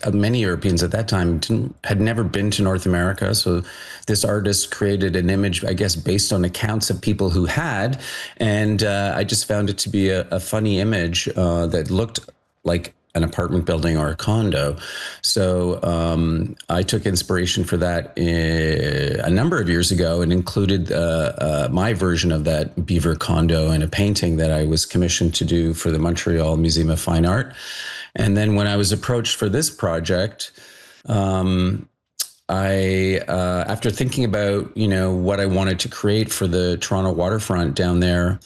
many Europeans at that time had never been to North America. So this artist created an image, I guess, based on accounts of people who had. And I just found it to be a funny image that looked like an apartment building or a condo. So I took inspiration for that a number of years ago and included my version of that beaver condo in a painting that I was commissioned to do for the Montreal Museum of Fine Art. And then when I was approached for this project, after thinking about, what I wanted to create for the Toronto waterfront down there,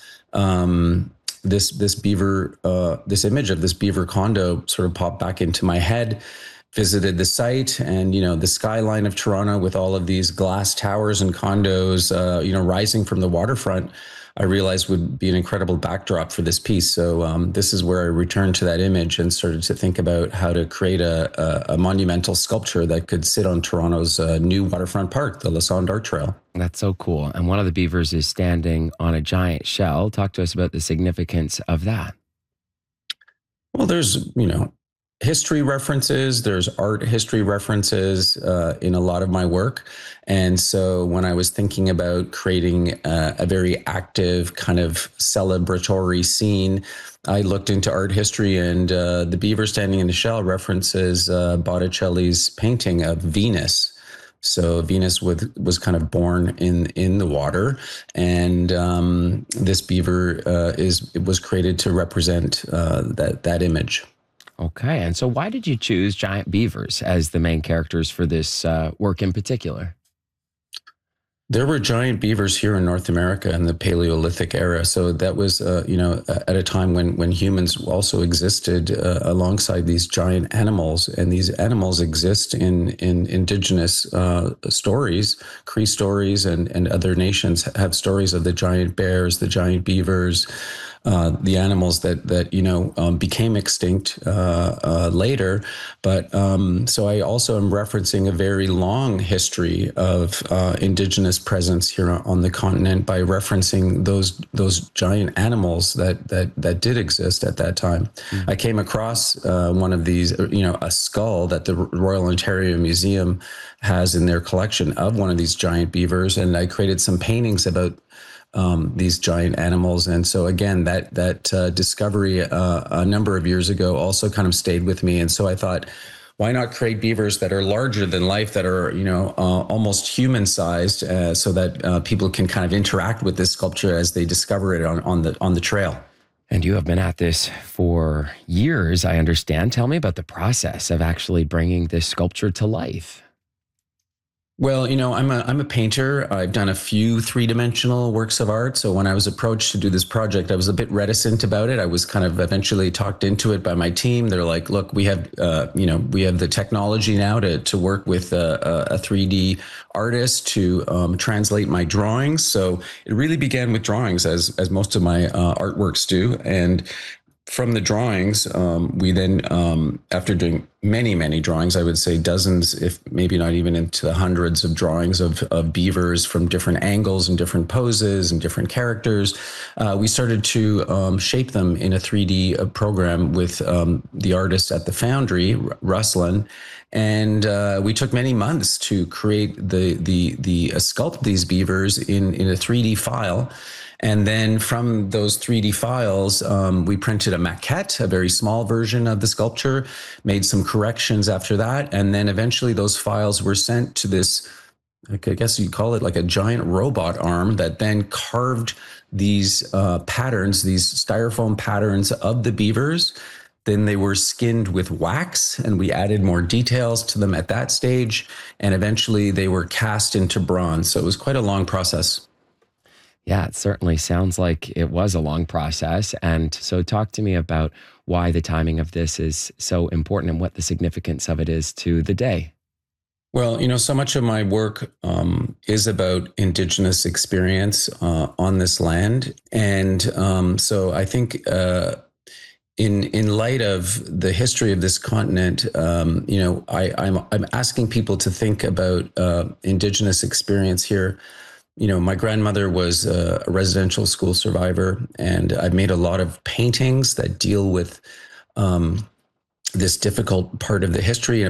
this image of this beaver condo sort of popped back into my head. Visited the site, and the skyline of Toronto with all of these glass towers and condos, rising from the waterfront, I realized would be an incredible backdrop for this piece. So this is where I returned to that image and started to think about how to create a monumental sculpture that could sit on Toronto's new waterfront park, the Lassonde Art Trail. That's so cool. And one of the beavers is standing on a giant shell. Talk to us about the significance of that. Well, there's, history references, there's art history references in a lot of my work. And so when I was thinking about creating a very active kind of celebratory scene, I looked into art history, and the beaver standing in the shell references Botticelli's painting of Venus. So Venus was kind of born in the water, and this beaver was created to represent that image. Okay. And so why did you choose giant beavers as the main characters for this work in particular? There were giant beavers here in North America in the Paleolithic era. So that was, at a time when humans also existed alongside these giant animals. And these animals exist in indigenous stories. Cree stories and other nations have stories of the giant bears, the giant beavers, the animals that became extinct later. But so I also am referencing a very long history of indigenous presence here on the continent by referencing those giant animals that did exist at that time. Mm-hmm. I came across one of these, a skull that the Royal Ontario Museum has in their collection of one of these giant beavers, and I created some paintings about these giant animals. And so again, that discovery a number of years ago also kind of stayed with me. And so I thought, why not create beavers that are larger than life, that are, almost human sized, so that people can kind of interact with this sculpture as they discover it on the trail. And you have been at this for years, I understand. Tell me about the process of actually bringing this sculpture to life. Well, I'm a painter. I've done a few three-dimensional works of art. So when I was approached to do this project, I was a bit reticent about it. I was kind of eventually talked into it by my team. They're like, "Look, we have the technology now to work with a 3D artist to translate my drawings." So it really began with drawings, as most of my artworks do, and from the drawings, we then, after doing many, many drawings, I would say dozens, if maybe not even into the hundreds of drawings of beavers from different angles and different poses and different characters, we started to shape them in a 3D program with the artist at the Foundry, Ruslan. And we took many months to create the sculpt these beavers in a 3D file. And then from those 3D files, we printed a maquette, a very small version of the sculpture, made some corrections after that. And then eventually those files were sent to this, I guess you'd call it like a giant robot arm that then carved these patterns, these styrofoam patterns of the beavers. Then they were skinned with wax, and we added more details to them at that stage. And eventually they were cast into bronze. So it was quite a long process. Yeah, it certainly sounds like it was a long process. And so talk to me about why the timing of this is so important and what the significance of it is to the day. Well, so much of my work is about Indigenous experience on this land. And so I think in light of the history of this continent, I'm asking people to think about Indigenous experience here. My grandmother was a residential school survivor, and I've made a lot of paintings that deal with this difficult part of the history,